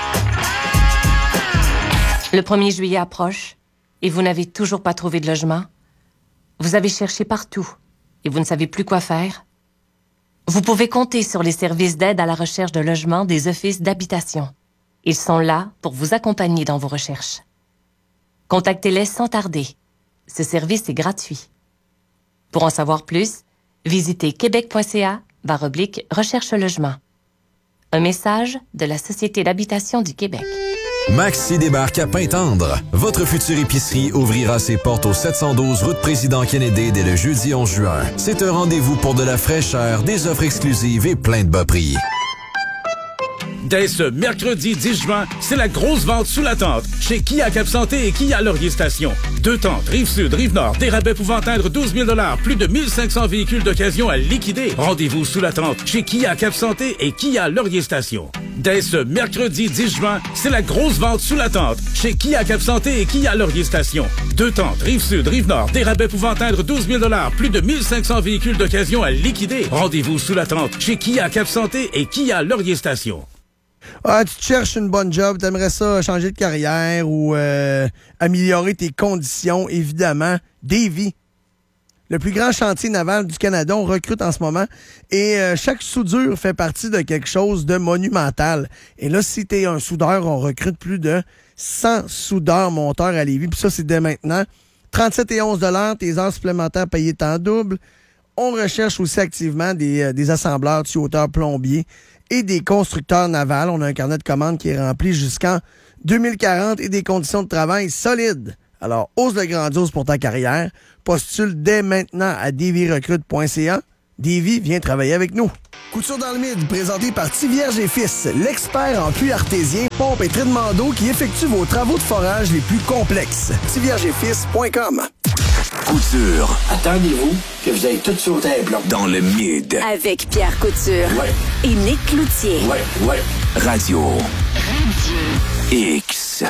Le 1er juillet approche et vous n'avez toujours pas trouvé de logement? Vous avez cherché partout et vous ne savez plus quoi faire? Vous pouvez compter sur les services d'aide à la recherche de logement des offices d'habitation. Ils sont là pour vous accompagner dans vos recherches. Contactez-les sans tarder. Ce service est gratuit. Pour en savoir plus, visitez québec.ca/recherche-logement. Un message de la Société d'habitation du Québec. Maxi débarque à Pintendre. Votre future épicerie ouvrira ses portes au 712 route Président Kennedy dès le jeudi 11 juin. C'est un rendez-vous pour de la fraîcheur, des offres exclusives et plein de bas prix. Dès ce mercredi 10 juin, c'est la grosse vente sous la tente chez Kia Cap-Santé et Kia Laurier Station. 2 tentes, Rive-Sud, Rive-Nord, des rabais pouvant atteindre 12 000 $, plus de 1500 véhicules d'occasion à liquider. Rendez-vous sous la tente chez Kia Cap-Santé et Kia Laurier Station. Dès ce mercredi 10 juin, c'est la grosse vente sous la tente chez Kia Cap-Santé et Kia Laurier Station. 2 tentes, Rive-Sud, Rive-Nord, des rabais pouvant atteindre 12 000 $, plus de 1500 véhicules d'occasion à liquider. Rendez-vous sous la tente chez Kia Cap-Santé et Kia Laurier Station. Ah, tu te cherches une bonne job, t'aimerais ça changer de carrière ou améliorer tes conditions, évidemment. Davy, le plus grand chantier naval du Canada, on recrute en ce moment. Et chaque soudure fait partie de quelque chose de monumental. Et là, si t'es un soudeur, on recrute plus de 100 soudeurs monteurs à Lévis. Puis ça, c'est dès maintenant. 37 et 11 $, tes heures supplémentaires payées temps double. On recherche aussi activement des assembleurs, tuyauteur, plombiers et des constructeurs navals. On a un carnet de commandes qui est rempli jusqu'en 2040 et des conditions de travail solides. Alors, ose le grandiose pour ta carrière. Postule dès maintenant à davyrecrute.ca. Davy, viens travailler avec nous. Couture dans le mid, présenté par Tivierge et Fils, l'expert en puits artésien, pompe et traitement d'eau qui effectue vos travaux de forage les plus complexes. tiviergeetfils.com. Couture. Attendez-vous que vous ayez tout sauté un plomb. Dans le mid. Avec Pierre Couture. Ouais. Et Nick Cloutier. Ouais. Radio. X.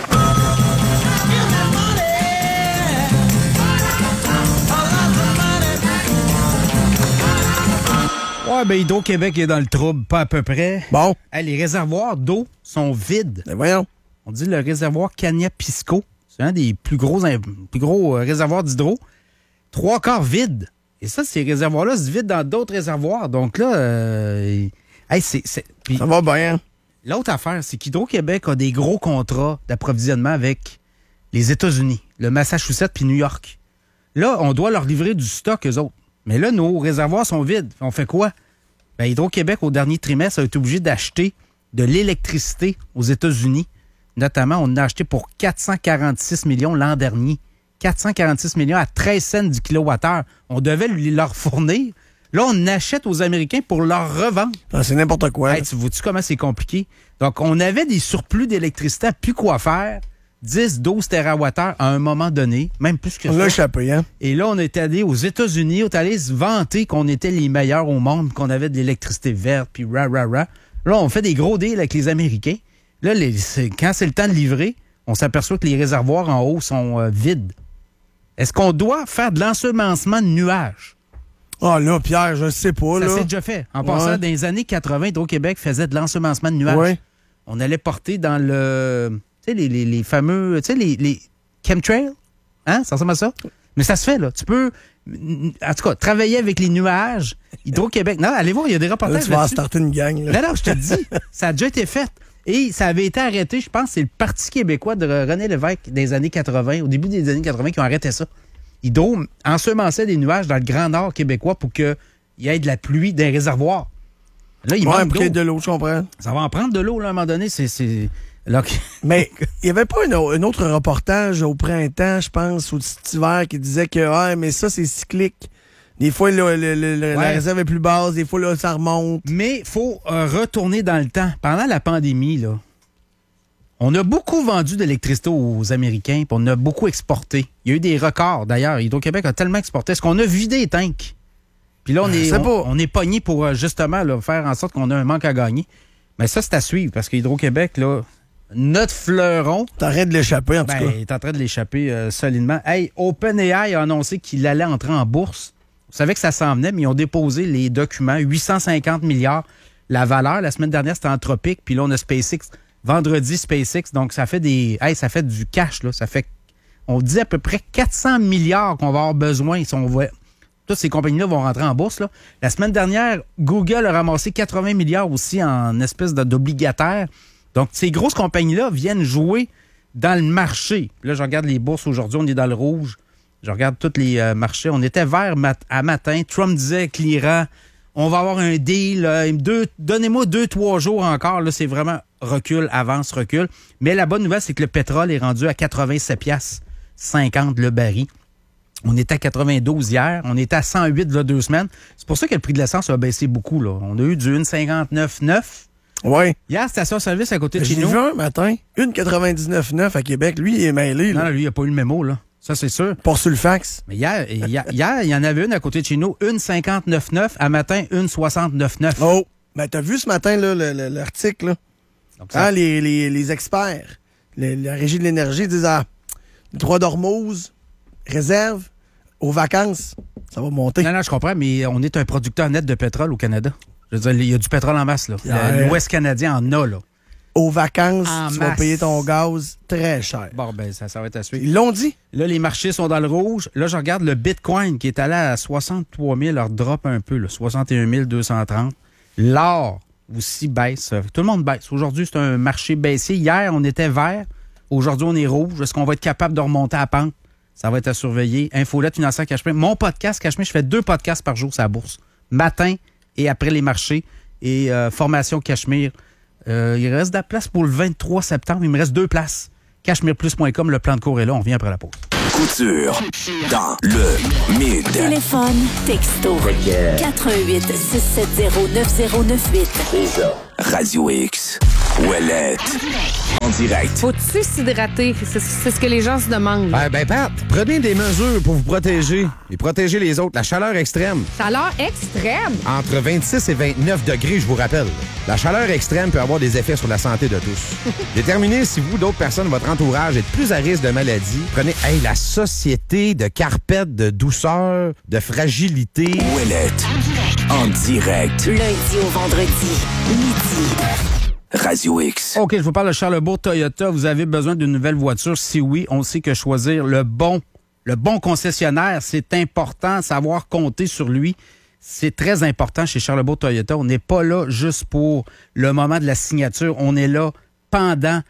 Ouais, ben Hydro-Québec est dans le trouble, pas à peu près. Bon. Hey, les réservoirs d'eau sont vides. Ben voyons. On dit le réservoir Cagna-Pisco. C'est un des plus gros réservoirs d'hydro. 3/4 vide. Et ça, ces réservoirs-là se vident dans d'autres réservoirs. Donc là, ça va bien. L'autre affaire, c'est qu'Hydro-Québec a des gros contrats d'approvisionnement avec les États-Unis, le Massachusetts puis New York. Là, on doit leur livrer du stock, eux autres. Mais là, nos réservoirs sont vides. On fait quoi? Ben, Hydro-Québec, au dernier trimestre, a été obligé d'acheter de l'électricité aux États-Unis. Notamment, on a acheté pour 446 millions l'an dernier. 446 millions à 13 cents du kilowattheure. On devait leur fournir. Là, on achète aux Américains pour leur revendre. Ah, c'est n'importe quoi. Hey, tu vois-tu comment c'est compliqué? Donc, on avait des surplus d'électricité, plus quoi faire. 10-12 TWh à un moment donné, même plus que ça. On l'a échappé, hein? Et là, on est allé aux États-Unis, on est allé se vanter qu'on était les meilleurs au monde, qu'on avait de l'électricité verte, puis Là, on fait des gros deals avec les Américains. Là, quand c'est le temps de livrer, on s'aperçoit que les réservoirs en haut sont vides. Est-ce qu'on doit faire de l'ensemencement de nuages? Ah là, Pierre, je sais pas. Ça s'est déjà fait. En passant, dans les années 80, Hydro-Québec faisait de l'ensemencement de nuages. Ouais. On allait porter dans le... Tu sais, les fameux... Tu sais, les chemtrails. Hein? Ça ressemble à ça? Mais ça se fait, là. Tu peux... En tout cas, travailler avec les nuages. Hydro-Québec... Non, allez voir, il y a des reportages là, tu vas starter une gang. Là. Non, je te dis. Ça a déjà été fait. Et ça avait été arrêté, je pense, c'est le Parti québécois de René Lévesque des années 80, au début des années 80, qui ont arrêté ça. Hydro ensemençait des nuages dans le Grand Nord québécois pour qu'il y ait de la pluie dans les réservoirs. Là, il manque d'eau. De l'eau, je comprends. Ça va en prendre de l'eau, là, à un moment donné. Là... Mais il n'y avait pas un autre reportage au printemps, je pense, ou cet hiver, qui disait que mais ça, c'est cyclique. Des fois, la réserve est plus basse, des fois, là, ça remonte. Mais il faut retourner dans le temps. Pendant la pandémie, là, on a beaucoup vendu d'électricité aux Américains, puis on a beaucoup exporté. Il y a eu des records, d'ailleurs. Hydro-Québec a tellement exporté. Est-ce qu'on a vidé les tanks? Puis là, on est pogné pour, justement, là, faire en sorte qu'on a un manque à gagner. Mais ça, c'est à suivre, parce qu'Hydro-Québec, là, notre fleuron... T'es en train de l'échapper, en tout cas. Il est en train de l'échapper solidement. Hey, OpenAI a annoncé qu'il allait entrer en bourse. Vous savez que ça s'en venait, mais ils ont déposé les documents. 850 milliards. La valeur, la semaine dernière, c'était Anthropic. Puis là, on a SpaceX. Vendredi, SpaceX. Donc, ça fait ça fait du cash, là. Ça fait, on dit à peu près 400 milliards qu'on va avoir besoin. Toutes ces compagnies-là vont rentrer en bourse, là. La semaine dernière, Google a ramassé 80 milliards aussi en espèce d'obligataire. Donc, ces grosses compagnies-là viennent jouer dans le marché. Là, je regarde les bourses aujourd'hui, on est dans le rouge. Je regarde tous les marchés. On était vert à matin. Trump disait que l'Iran, on va avoir un deal. Donnez-moi 2-3 jours encore. Là, c'est vraiment recul, avance, recul. Mais la bonne nouvelle, c'est que le pétrole est rendu à 87,50 le baril. On était à 92 hier. On était à 108 là 2 semaines. C'est pour ça que le prix de l'essence a baissé beaucoup. Là. On a eu du 1,59,9. Oui. Hier, station-service à côté de chez nous. J'ai vu un matin, 1,99,9 à Québec. Lui, il est mêlé. Là. Non, lui, il n'a pas eu le mémo, là. Ça, c'est sûr. Pas sur le fax. Mais hier, il y en avait une à côté de chez nous, 1,59,9. À matin, 1,69,9. Oh! Ben, t'as vu ce matin, là, l'article, là? Donc, ça... les experts, la Régie de l'énergie disent, les 3 d'Ormuz, réserve, aux vacances, ça va monter. Non, je comprends, mais on est un producteur net de pétrole au Canada. Je veux dire, il y a du pétrole en masse, là. L'Ouest canadien en a, là. Aux vacances, tu vas payer ton gaz très cher. Bon, ben, ça va être à suivre. Ils l'ont dit. Là, les marchés sont dans le rouge. Là, je regarde le Bitcoin qui est allé à 63 000. Alors, drop un peu, là, 61 230. L'or aussi baisse. Tout le monde baisse. Aujourd'hui, c'est un marché baissier. Hier, on était vert. Aujourd'hui, on est rouge. Est-ce qu'on va être capable de remonter à pente? Ça va être à surveiller. Infolette financière Cachemire. Mon podcast Cachemire, je fais 2 podcasts par jour sur la bourse. Matin et après les marchés. Et formation Cachemire. Il reste de la place pour le 23 septembre. Il me reste 2 places. CachemirePlus.com, le plan de cours est là. On revient après la pause. Couture dans le Mid. Téléphone, texto, 88 670 9098. Radio X. Ouellette. En direct. Faut-tu s'hydrater? C'est ce que les gens se demandent. Ben, Pat, prenez des mesures pour vous protéger et protéger les autres. La chaleur extrême. Chaleur extrême? Entre 26 et 29 degrés, je vous rappelle. La chaleur extrême peut avoir des effets sur la santé de tous. Déterminez si vous, d'autres personnes, votre entourage êtes plus à risque de maladie. Prenez la société de carpette, de douceur, de fragilité. Ouellette. En direct. Lundi au vendredi, midi. Radio X. OK, je vous parle de Charlebourg Toyota. Vous avez besoin d'une nouvelle voiture? Si oui, on sait que choisir le bon concessionnaire, c'est important. Savoir compter sur lui, c'est très important chez Charlebourg Toyota. On n'est pas là juste pour le moment de la signature. On est là pendant,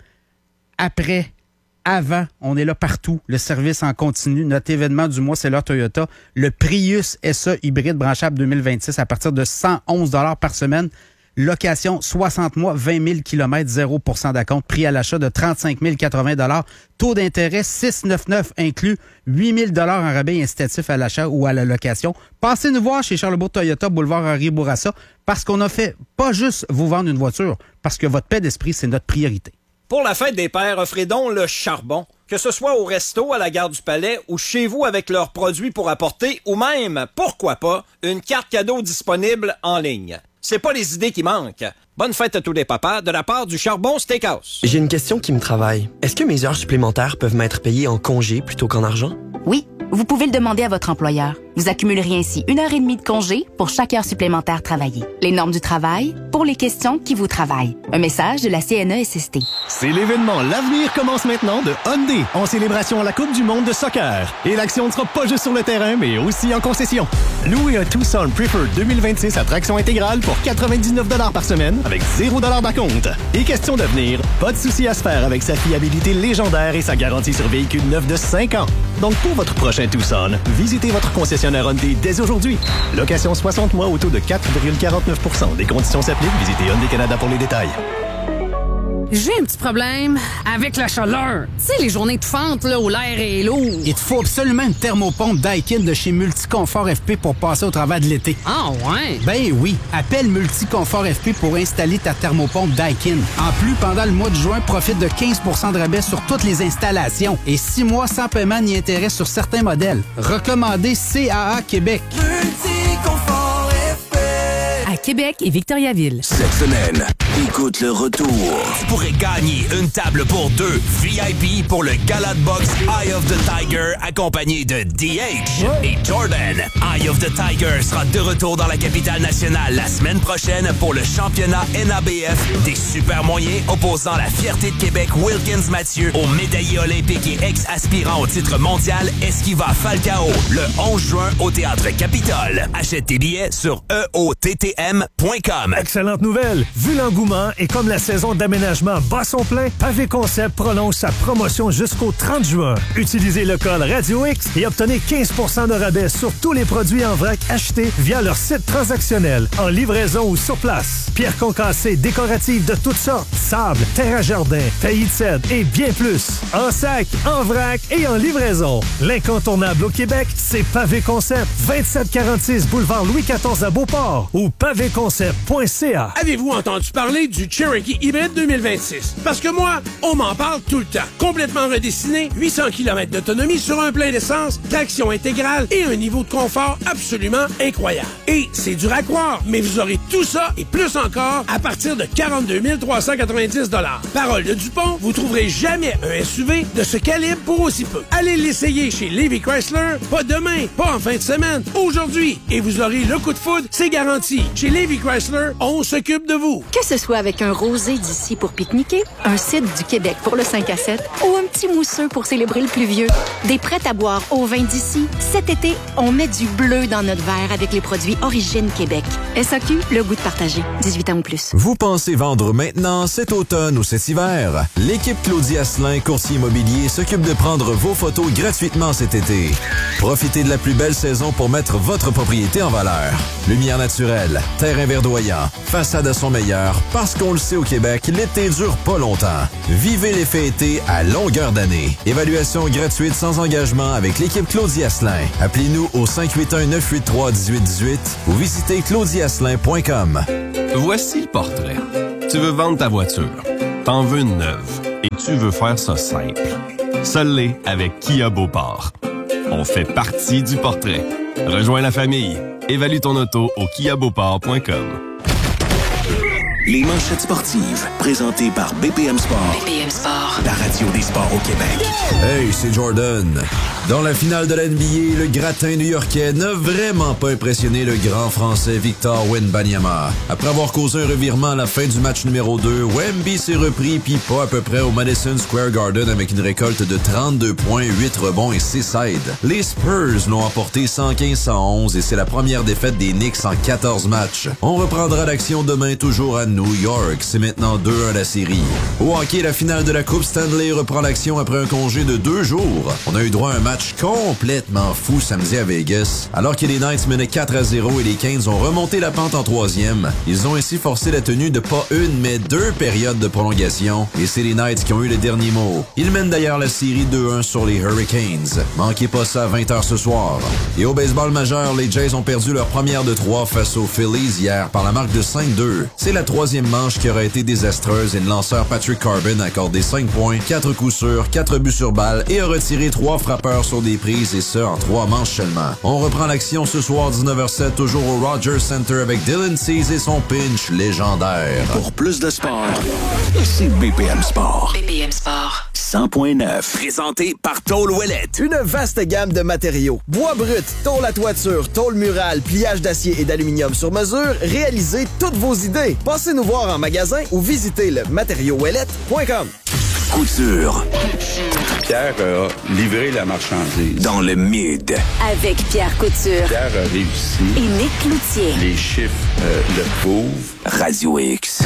après, avant. On est là partout. Le service en continu. Notre événement du mois, c'est leur Toyota. Le Prius SA hybride branchable 2026 à partir de 111 $ par semaine. Location 60 mois, 20 000 km, 0 % d'acompte. Prix à l'achat de 35 080 $. Taux d'intérêt 6,99 inclus. 8 000 $ en rabais incitatif à l'achat ou à la location. Passez nous voir chez Charlebourg Toyota, boulevard Henri Bourassa, parce qu'on a fait pas juste vous vendre une voiture, parce que votre paix d'esprit, c'est notre priorité. Pour la fête des pères, offrez donc le charbon. Que ce soit au resto, à la gare du Palais ou chez vous avec leurs produits pour apporter ou même, pourquoi pas, une carte cadeau disponible en ligne. C'est pas les idées qui manquent. Bonne fête à tous les papas de la part du Charbon Steakhouse. J'ai une question qui me travaille. Est-ce que mes heures supplémentaires peuvent m'être payées en congé plutôt qu'en argent? Oui, vous pouvez le demander à votre employeur. Vous accumuleriez ainsi 1h30 de congé pour chaque heure supplémentaire travaillée. Les normes du travail pour les questions qui vous travaillent. Un message de la CNESST. C'est l'événement L'Avenir commence maintenant de Hyundai en célébration à la Coupe du monde de soccer. Et l'action ne sera pas juste sur le terrain, mais aussi en concession. Louez un Tucson Preferred 2026 à traction intégrale pour 99 $ par semaine avec 0 $ d'acompte. Et question d'avenir, pas de souci à se faire avec sa fiabilité légendaire et sa garantie sur véhicule neuf de 5 ans. Donc pour votre prochain Tucson, visitez votre concessionnaire Hyundai dès aujourd'hui. Location 60 mois au taux de 4,49 %. Des conditions s'appliquent. Visitez Hyundai Canada pour les détails. J'ai un petit problème avec la chaleur. Tu sais, les journées étouffantes là, où l'air est lourd. Il te faut absolument une thermopompe Daikin de chez Multiconfort FP pour passer au travers de l'été. Ah ouais? Ben oui. Appelle Multiconfort FP pour installer ta thermopompe Daikin. En plus, pendant le mois de juin, profite de 15 % de rabais sur toutes les installations et 6 mois sans paiement ni intérêt sur certains modèles. Recommandé CAA Québec. Multiconfort FP. À Québec et Victoriaville. Cette semaine, écoute le retour. Tu pourrais gagner une table pour 2 VIP pour le Gala de boxe Eye of the Tiger accompagné de DH et Jordan. Eye of the Tiger sera de retour dans la capitale nationale la semaine prochaine pour le championnat NABF des super moyens opposant la fierté de Québec Wilkins Mathieu au médaillé olympique et ex-aspirant au titre mondial Esquiva Falcao le 11 juin au Théâtre Capitole. Achète tes billets sur EOTTM.com. Excellente nouvelle! Vu l'engouement et comme la saison d'aménagement bat son plein, Pavé Concept prolonge sa promotion jusqu'au 30 juin. Utilisez le code Radio X et obtenez 15 % de rabais sur tous les produits en vrac achetés via leur site transactionnel, en livraison ou sur place. Pierres concassées décoratives de toutes sortes, sable, terre à jardin, taillis de cèdre et bien plus. En sac, en vrac et en livraison. L'incontournable au Québec, c'est Pavé Concept. 2746 boulevard Louis XIV à Beauport ou pavéconcept.ca. Avez-vous entendu parler du Cherokee Hybrid 2026? Parce que moi, on m'en parle tout le temps. Complètement redessiné, 800 km d'autonomie sur un plein d'essence, traction intégrale et un niveau de confort absolument incroyable. Et c'est dur à croire, mais vous aurez tout ça et plus encore à partir de 42 390 $. Parole de Dupont, vous trouverez jamais un SUV de ce calibre pour aussi peu. Allez l'essayer chez Levi Chrysler, pas demain, pas en fin de semaine, aujourd'hui. Et vous aurez le coup de foudre, c'est garanti. Chez Levi Chrysler, on s'occupe de vous. Que ce soit soit avec un rosé d'ici pour pique-niquer, un cidre du Québec pour le 5 à 7 ou un petit mousseux pour célébrer le plus vieux. Des prêts à boire au vin d'ici. Cet été, on met du bleu dans notre verre avec les produits Origine Québec. SAQ, le goût de partager. 18 ans ou plus. Vous pensez vendre maintenant, cet automne ou cet hiver? L'équipe Claudie Asselin, courtier immobilier, s'occupe de prendre vos photos gratuitement cet été. Profitez de la plus belle saison pour mettre votre propriété en valeur. Lumière naturelle, terrain verdoyant, façade à son meilleur, parce qu'on le sait au Québec, l'été dure pas longtemps. Vivez l'effet été à longueur d'année. Évaluation gratuite sans engagement avec l'équipe Claudie Asselin. Appelez-nous au 581-983-1818 ou visitez claudieasselin.com. Voici le portrait. Tu veux vendre ta voiture. T'en veux une neuve. Et tu veux faire ça simple. Seul l'est avec Kia Beauport. On fait partie du portrait. Rejoins la famille. Évalue ton auto au kiabeauport.com. Les manchettes sportives, présentées par BPM Sport. BPM Sport. La radio des sports au Québec. Hey, c'est Jordan. Dans la finale de la NBA, le gratin new-yorkais n'a vraiment pas impressionné le grand français Victor Wembanyama. Après avoir causé un revirement à la fin du match numéro 2, Wemby s'est repris puis pas à peu près au Madison Square Garden avec une récolte de 32 points, 8 rebonds et 6 aides. Les Spurs l'ont emporté 115-111 et c'est la première défaite des Knicks en 14 matchs. On reprendra l'action demain toujours à New York. C'est maintenant 2-1 la série. Au hockey, la finale de la Coupe Stanley reprend l'action après un congé de 2 jours. On a eu droit à un match complètement fou samedi à Vegas. Alors que les Knights menaient 4-0 et les Canes ont remonté la pente en 3e, ils ont ainsi forcé la tenue de pas une mais 2 périodes de prolongation et c'est les Knights qui ont eu le dernier mot. Ils mènent d'ailleurs la série 2-1 sur les Hurricanes. Manquez pas ça à 20h ce soir. Et au baseball majeur, les Jays ont perdu leur première de 3 face aux Phillies hier par la marque de 5-2. C'est la 3e manche qui aura été désastreuse et le lanceur Patrick Corbin a accordé 5 points, 4 coups sûrs, 4 buts sur balle et a retiré 3 frappeurs sur des prises et ce en 3 manches seulement. On reprend l'action ce soir 19h07 toujours au Rogers Center avec Dylan Cease et son pinch légendaire. Pour plus de sport, c'est BPM Sport. BPM Sport. 100.9. Présenté par Tôle Ouellette. Une vaste gamme de matériaux. Bois brut, tôle à toiture, tôle murale, pliage d'acier et d'aluminium sur mesure. Réalisez toutes vos idées. Passez nous voir en magasin ou visitez le matériauxouellette.com. Couture. Pierre a livré la marchandise. Dans le mid. Avec Pierre Couture. Pierre a réussi. Et Nick Cloutier. Les chiffres le prouvent. Radio X.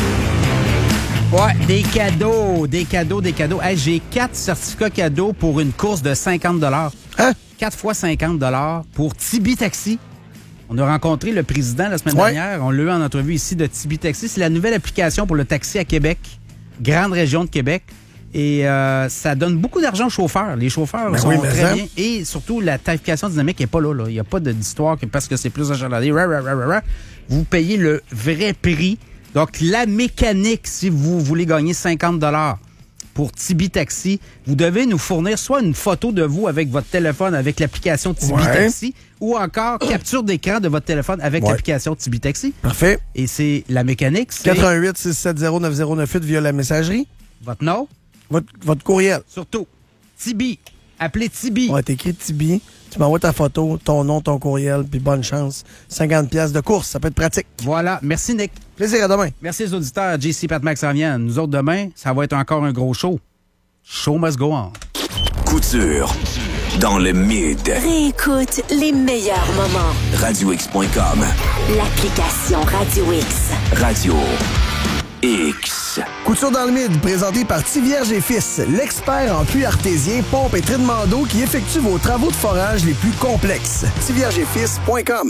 Ouais, des cadeaux. Hey, j'ai 4 certificats cadeaux pour une course de 50 $. Hein? 4 fois 50 $ pour Tibi Taxi. On a rencontré le président la semaine dernière. On l'a eu en entrevue ici de Tibi Taxi. C'est la nouvelle application pour le taxi à Québec, grande région de Québec. Et ça donne beaucoup d'argent aux chauffeurs. Les chauffeurs sont très bien. Et surtout, la tarification dynamique n'est pas là. Il n'y a pas d'histoire parce que c'est plus achalandé. Vous payez le vrai prix. Donc, la mécanique, si vous voulez gagner 50 $ pour Tibi Taxi, vous devez nous fournir soit une photo de vous avec votre téléphone avec l'application Tibi Taxi ou encore capture d'écran de votre téléphone avec l'application Tibi Taxi. Parfait. Et c'est la mécanique. 88-670-9098 via la messagerie. Votre nom. Votre courriel. Surtout. Tibi. Appelez Tibi. Ouais, t'écris Tibi. Tu m'envoies ta photo, ton nom, ton courriel, puis bonne chance. 50$ de course, ça peut être pratique. Voilà. Merci, Nick. Plaisir, à demain. Merci les auditeurs. JC, Pat, Max, Ariane. Nous autres, demain, ça va être encore un gros show. Show must go on. Couture. Dans le mid. Réécoute les meilleurs moments. RadioX.com. L'application Radio X. Radio X. Couture dans le mid, présenté par Tivierge et Fils, l'expert en puits artésien, pompe et traitement d'eau qui effectue vos travaux de forage les plus complexes. TiviergeetFils.com.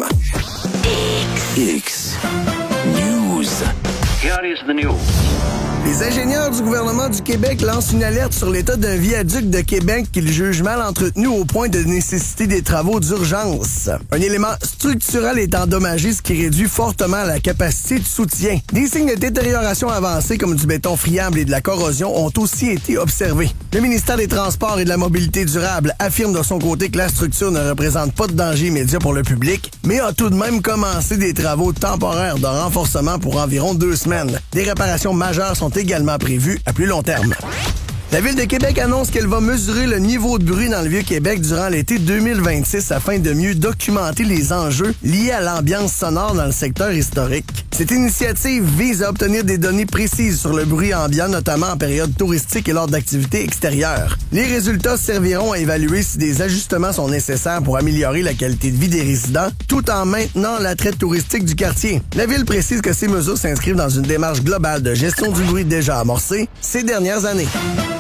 X. News. Here is the news. Les ingénieurs du gouvernement du Québec lancent une alerte sur l'état d'un viaduc de Québec qu'ils jugent mal entretenu au point de nécessiter des travaux d'urgence. Un élément structural est endommagé, ce qui réduit fortement la capacité de soutien. Des signes de détérioration avancés comme du béton friable et de la corrosion ont aussi été observés. Le ministère des Transports et de la Mobilité durable affirme de son côté que la structure ne représente pas de danger immédiat pour le public, mais a tout de même commencé des travaux temporaires de renforcement pour environ 2 semaines. Des réparations majeures sont également prévues à plus long terme. La Ville de Québec annonce qu'elle va mesurer le niveau de bruit dans le Vieux-Québec durant l'été 2026 afin de mieux documenter les enjeux liés à l'ambiance sonore dans le secteur historique. Cette initiative vise à obtenir des données précises sur le bruit ambiant, notamment en période touristique et lors d'activités extérieures. Les résultats serviront à évaluer si des ajustements sont nécessaires pour améliorer la qualité de vie des résidents, tout en maintenant l'attrait touristique du quartier. La Ville précise que ces mesures s'inscrivent dans une démarche globale de gestion du bruit déjà amorcée ces dernières années.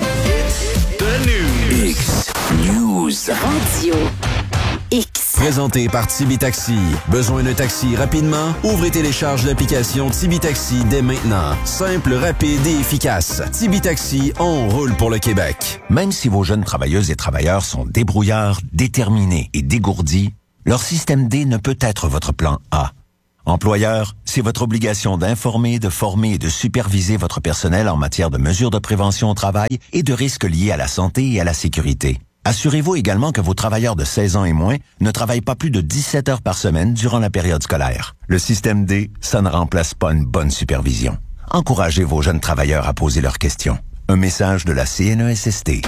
X News. Radio X. Présenté par Tibi Taxi. Besoin d'un taxi rapidement? Ouvrez et télécharge l'application Tibi Taxi dès maintenant. Simple, rapide et efficace. Tibi Taxi, on roule pour le Québec. Même si vos jeunes travailleuses et travailleurs sont débrouillards, déterminés et dégourdis, leur système D ne peut être votre plan A. Employeur, c'est votre obligation d'informer, de former et de superviser votre personnel en matière de mesures de prévention au travail et de risques liés à la santé et à la sécurité. Assurez-vous également que vos travailleurs de 16 ans et moins ne travaillent pas plus de 17 heures par semaine durant la période scolaire. Le système D, ça ne remplace pas une bonne supervision. Encouragez vos jeunes travailleurs à poser leurs questions. Un message de la CNESST.